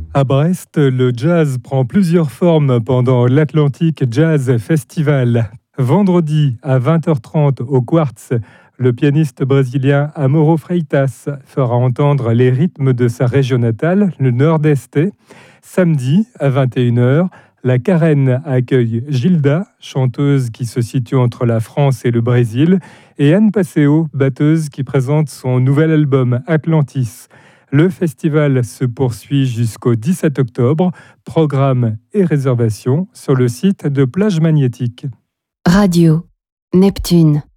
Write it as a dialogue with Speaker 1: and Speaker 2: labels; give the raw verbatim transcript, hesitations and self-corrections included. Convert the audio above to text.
Speaker 1: À Brest, le jazz prend plusieurs formes pendant l'Atlantic Jazz Festival. Vendredi à vingt heures trente au Quartz, le pianiste brésilien Amoro Freitas fera entendre les rythmes de sa région natale, le Nord-Est. Samedi à vingt et une heures, la Carène accueille Gilda, chanteuse qui se situe entre la France et le Brésil, et Anne Passeo, batteuse qui présente son nouvel album Atlantis. Le festival se poursuit jusqu'au dix-sept octobre. Programme et réservation sur le site de Plage Magnétique.
Speaker 2: Radio Neptune.